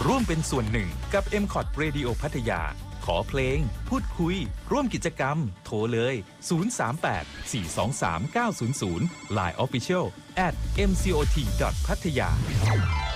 ร่วมเป็นส่วนหนึ่งกับ MCOT Radio พัทยาขอเพลงพูดคุยร่วมกิจกรรมโทรเลย038 423 900 Line Official @mcot.pattaya